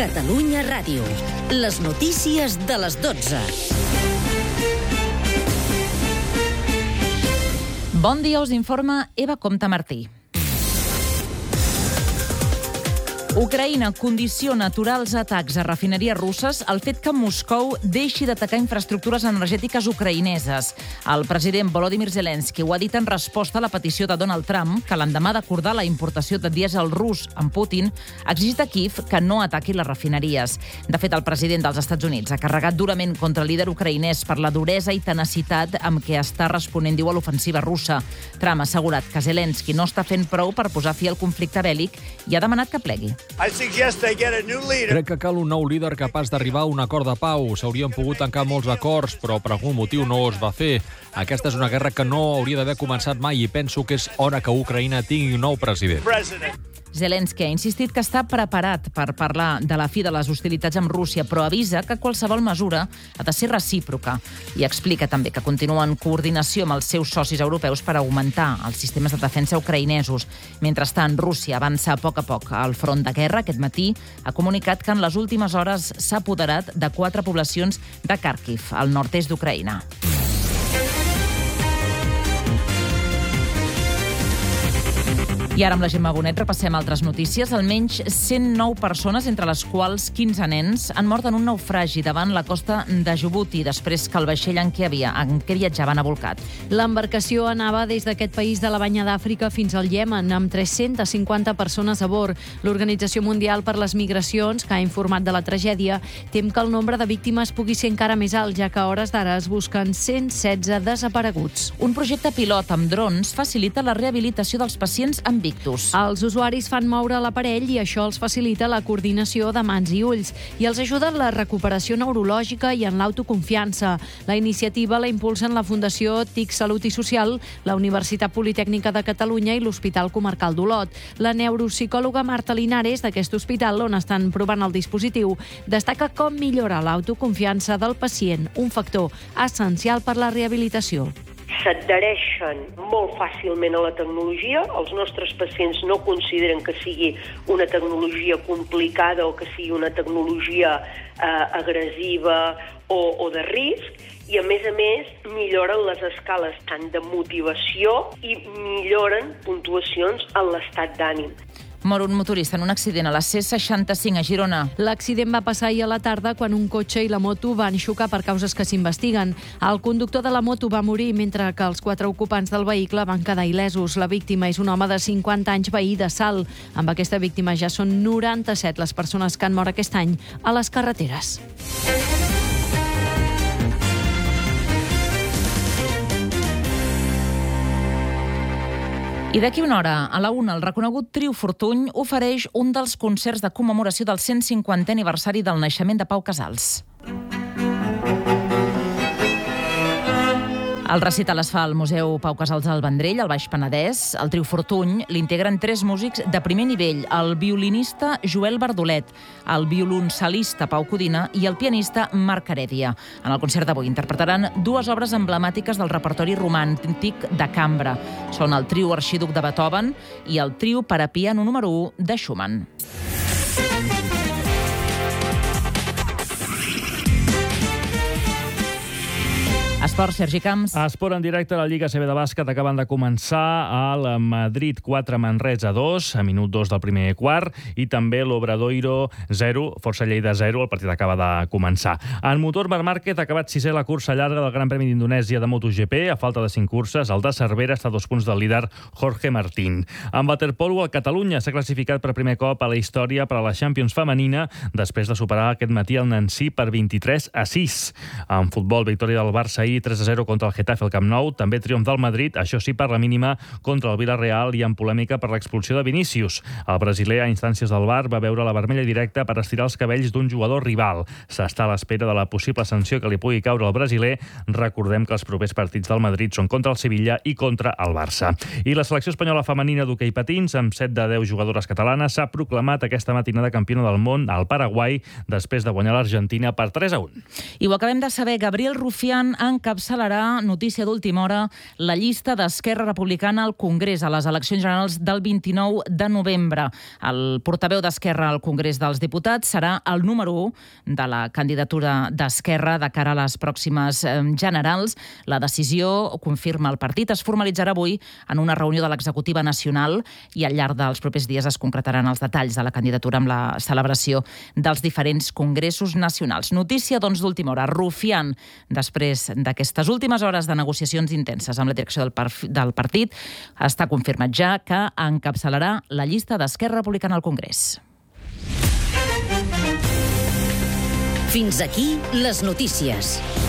Catalunya Ràdio. Les notícies de les 12. Bon dia, us informa Eva Comte Martí. Ucraïna condiciona aturar els atacs a refineries russes el fet que Moscou deixi d'atacar infraestructures energètiques ucraïneses. El president Volodymyr Zelensky ho ha dit en resposta a la petició de Donald Trump, que l'endemà d'acordar la importació de dièsel rus amb Putin ha exigit a Kiev que no ataqui les refineries. De fet, el president dels Estats Units ha carregat durament contra el líder ucraïnès per la duresa i tenacitat amb què està responent, diu, a l'ofensiva russa. Trump ha assegurat que Zelensky no està fent prou per posar fi al conflicte bèl·lic i ha demanat que plegui. Crec que cal un nou líder capaç d'arribar a un acord de pau. S'haurien pogut tancar molts acords, però per algun motiu no es va fer. Aquesta és una guerra que no hauria d'haver començat mai i penso que és hora que Ucraïna tingui un nou president. Zelensky ha insistit que està preparat per parlar de la fi de les hostilitats amb Rússia, però avisa que qualsevol mesura ha de ser recíproca. I explica també que continua en coordinació amb els seus socis europeus per augmentar els sistemes de defensa ucraïnesos. Mentrestant, Rússia avança a poc al front de guerra. Aquest matí ha comunicat que en les últimes hores s'ha apoderat de 4 poblacions de Kharkiv, al nord-est d'Ucraïna. I ara amb la Gemma Bonet repassem altres notícies. Almenys 109 persones, entre les quals 15 nens, han mort en un naufragi davant la costa de Djibouti després que el vaixell en què viatjaven ha bolcat. L'embarcació anava des d'aquest país de la Banya d'Àfrica fins al Iemen, amb 350 persones a bord. L'Organització Mundial per les Migracions, que ha informat de la tragèdia, tem que el nombre de víctimes pugui ser encara més alt, ja que a hores d'ara es busquen 116 desapareguts. Un projecte pilot amb drons facilita la rehabilitació dels pacients amb ictus. Els usuaris fan moure l'aparell i això els facilita la coordinació de mans i ulls i els ajuda en la recuperació neurològica i en l'autoconfiança. La iniciativa la impulsen la Fundació TIC Salut i Social, la Universitat Politècnica de Catalunya i l'Hospital Comarcal d'Olot. La neuropsicòloga Marta Linares, d'aquest hospital on estan provant el dispositiu, destaca com millora l'autoconfiança del pacient, un factor essencial per la rehabilitació. S'adhereixen molt fàcilment a la tecnologia. Els nostres pacients no consideren que sigui una tecnologia complicada o que sigui una tecnologia agressiva o de risc. I, a més, milloren les escales tant de motivació i milloren puntuacions en l'estat d'ànim. Mor un motorista en un accident a la C65 a Girona. L'accident va passar ahir a la tarda quan un cotxe i la moto van xocar per causes que s'investiguen. El conductor de la moto va morir mentre que els 4 ocupants del vehicle van quedar il·lesos. La víctima és un home de 50 anys veí de Salt. Amb aquesta víctima ja són 97 les persones que han mort aquest any a les carreteres. I d'aquí una hora, a la 1, el reconegut Trio Fortuny ofereix un dels concerts de commemoració del 150è aniversari del naixement de Pau Casals. El recital es fa al Museu Pau Casals al Vendrell, al Baix Penedès. El Trio Fortuny l'integren 3 músics de primer nivell: el violinista Joel Bardolet, el violoncel·lista Pau Codina i el pianista Marc Heredia. En el concert d'avui interpretaran 2 obres emblemàtiques del repertori romàntic de cambra. Són el Trio Arxiduc de Beethoven i el Trio per a piano número 1 de Schumann. Esport, Sergi Camps. Esport en directe a la Lliga CB de bàsquet. Acaben de començar al Madrid 4, Manresa 2, a minut 2 del primer quart, i també l'Obradoiro 0, Força Lleida 0. El partit acaba de començar. En motor, Marc Márquez ha acabat 6è la cursa llarga del Gran Premi d'Indonèsia de MotoGP. A falta de 5 curses, el de Cervera està a 2 punts del líder Jorge Martín. En waterpolo, el Catalunya s'ha classificat per primer cop a la història per a la Champions femenina després de superar aquest matí el Nancy per 23-6. En futbol, victòria del Barça 3-0 contra el Getafe al Camp Nou. També triomf del Madrid, això sí, per la mínima contra el Villarreal i en polèmica per l'expulsió de Vinícius. El brasiler, a instàncies del VAR, va veure la vermella directa per estirar els cabells d'un jugador rival. S'està a l'espera de la possible sanció que li pugui caure al brasiler. Recordem que els propers partits del Madrid són contra el Sevilla i contra el Barça. I la selecció espanyola femenina d'hoquei patins, amb 7 de 10 jugadores catalanes, s'ha proclamat aquesta matinada campiona del món al Paraguai després de guanyar l'Argentina per 3-1. I ho acabem de saber, Gabriel Rufián ha encapçalarà, notícia d'última hora, la llista d'Esquerra Republicana al Congrés a les eleccions generals del 29 de novembre. El portaveu d'Esquerra al Congrés dels Diputats serà el número 1 de la candidatura d'Esquerra de cara a les pròximes generals. La decisió, confirma el partit, es formalitzarà avui en una reunió de l'executiva nacional i al llarg dels propers dies es concretaran els detalls de la candidatura amb la celebració dels diferents congressos nacionals. Notícia, doncs, d'última hora. Rufián, després d'aquestes últimes hores de negociacions intenses amb la direcció del partit, està confirmat ja que encapçalarà la llista d'Esquerra Republicana al Congrés. Fins aquí les notícies.